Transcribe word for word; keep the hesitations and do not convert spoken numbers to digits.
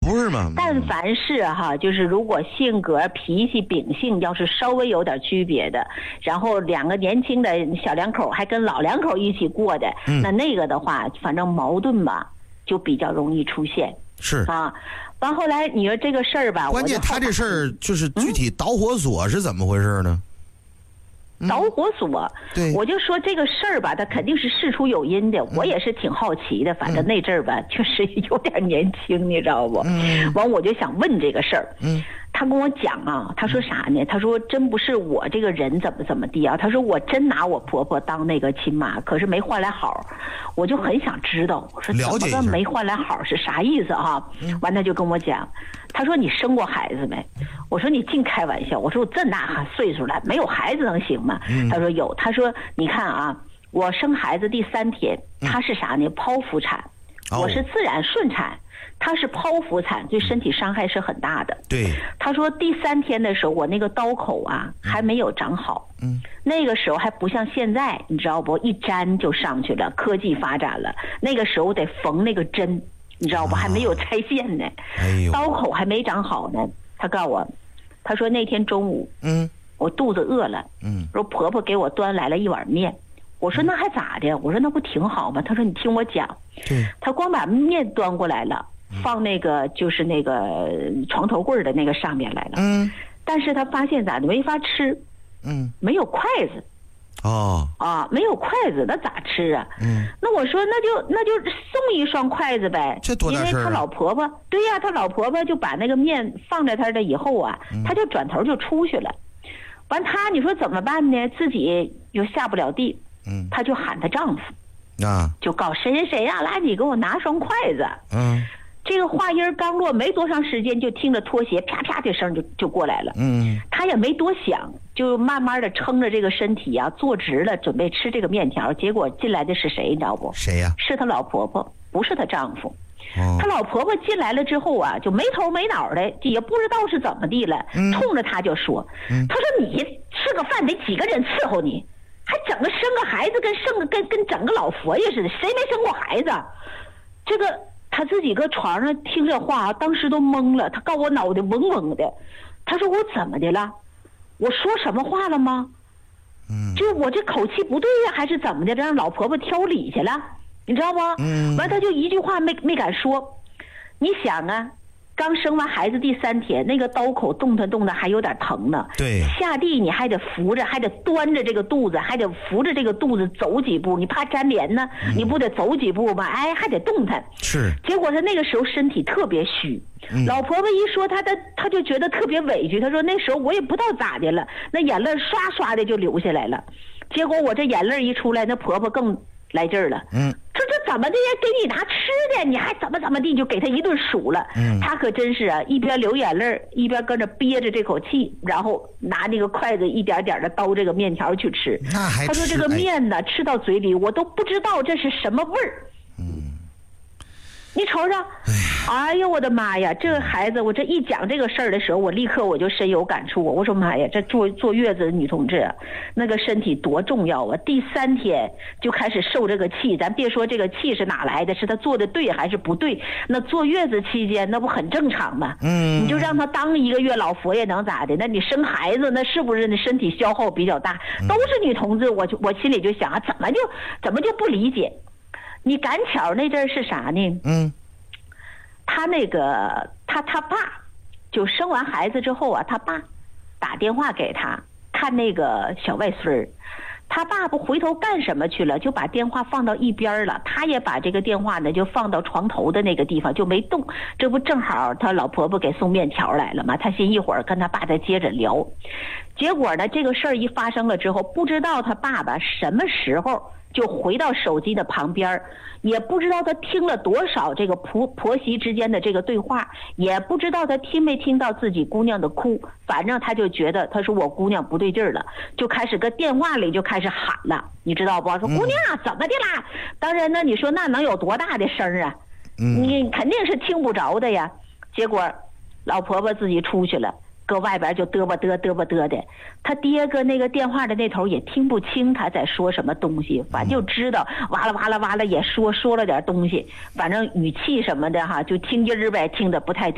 不是吗？ 但凡是哈，就是如果性格、脾气、秉性要是稍微有点区别的，然后两个年轻的小两口还跟老两口一起过的，嗯、那那个的话，反正矛盾吧，就比较容易出现。 是啊，完后来你说这个事儿吧， 关键他这事儿就是具体导火索是怎么回事呢？ 嗯、导火索， 对， 我就说这个事儿吧，它肯定是事出有因的。我也是挺好奇的，反正那阵儿吧，确实有点年轻，你知道不？嗯。完，我就想问这个事儿。嗯。他跟我讲啊，他说啥呢？他说真不是我这个人怎么怎么地啊，他说我真拿我婆婆当那个亲妈，可是没换来好。我就很想知道，我说怎么个没换来好是啥意思啊？完他就跟我讲，他说你生过孩子没？我说你净开玩笑，我说我这大岁数了没有孩子能行吗？他说有，他说你看啊，我生孩子第三天，他是啥呢？剖腹产，我是自然顺产。他是剖腹产，对身体伤害是很大的。 对， 他说第三天的时候，我那个刀口啊还没有长好。嗯，那个时候还不像现在，你知道不？一粘就上去了，科技发展了。那个时候得缝那个针，你知道不？还没有拆线呢。哎呦，刀口还没长好呢。他告诉我，他说那天中午，嗯，我肚子饿了，嗯，说婆婆给我端来了一碗面。我说那还咋的？我说那不挺好吗？他说你听我讲，对，他光把面端过来了。放那个就是那个床头柜的那个上面来了，嗯，但是他发现咋的没法吃，嗯，没有筷子，哦，啊，没有筷子，那咋吃啊？嗯，那我说那就那就送一双筷子呗， 这多大事儿啊？ 因为他老婆婆，对呀、啊，他老婆婆就把那个面放在他的以后啊，嗯、他就转头就出去了，完他你说怎么办呢？自己又下不了地，嗯，他就喊他丈夫，啊，就告谁谁谁呀、啊，来你给我拿双筷子，嗯。这个话音刚落，没多长时间就听着拖鞋啪啪的声就就过来了。嗯，他也没多想，就慢慢的撑着这个身体啊，坐直了，准备吃这个面条。结果进来的是谁，你知道不？ 谁呀、啊？ 是他老婆婆，不是他丈夫。哦、他老婆婆进来了之后啊，就没头没脑的，也不知道是怎么地了，嗯、冲着他就说：“嗯、他说你吃个饭得几个人伺候你，还整个生个孩子跟生个跟跟整个老佛爷似的，谁没生过孩子？这个。”他自己搁床上听这话，当时都懵了。他告我脑袋嗡嗡的，他说我怎么的了？我说什么话了吗？嗯，就我这口气不对呀、啊，还是怎么的？让老婆婆挑理去了，你知道不？嗯，完他就一句话没没敢说。你想啊，刚生完孩子第三天，那个刀口动弹动的还有点疼呢。 对， 下地你还得扶着，还得端着这个肚子，还得扶着这个肚子走几步，你怕粘连呢，嗯、你不得走几步吗？哎，还得动弹。 是。 结果他那个时候身体特别虚，嗯、老婆婆一说他，他他就觉得特别委屈。他说那时候我也不知道咋的了，那眼泪刷刷的就流下来了。结果我这眼泪一出来，那婆婆更来劲儿了。嗯。这这怎么的呀？给你拿吃的，你还怎么怎么地，就给他一顿数了。嗯，他可真是啊，一边流眼泪，一边跟着憋着这口气，然后拿那个筷子一点点的叨这个面条去吃。 那还他说这个面呢，哎、吃到嘴里我都不知道这是什么味儿。嗯，你瞅瞅，哎呀，我的妈呀！这个孩子，我这一讲这个事儿的时候，我立刻我就深有感触。我说妈呀，这坐坐月子的女同志，那个身体多重要啊！第三天就开始受这个气，咱别说这个气是哪来的，是她做的对还是不对？那坐月子期间，那不很正常吗？嗯，你就让她当一个月老佛爷能咋的？那你生孩子，那是不是那身体消耗比较大？都是女同志，我就我心里就想啊，怎么就怎么就不理解？你赶巧那阵儿是啥呢？嗯。他那个他他爸就生完孩子之后啊，他爸打电话给他看那个小外孙儿，他爸不回头干什么去了，就把电话放到一边了，他也把这个电话呢就放到床头的那个地方就没动。这不正好他老婆婆给送面条来了吗？他寻一会儿跟他爸再接着聊。结果呢，这个事儿一发生了之后，不知道他爸爸什么时候就回到手机的旁边，也不知道他听了多少这个婆婆媳之间的这个对话，也不知道他听没听到自己姑娘的哭，反正他就觉得他说我姑娘不对劲儿了，就开始搁电话里就开始喊了，你知道不？说姑娘怎么的啦？当然呢，你说那能有多大的声啊？你肯定是听不着的呀。结果老婆婆自己出去了，搁外边就嘚吧嘚嘚吧嘚的，他爹搁那个电话的那头也听不清他在说什么东西，反正就知道哇啦哇啦哇啦也说说了点东西，反正语气什么的哈，就听音儿呗，听得不太对。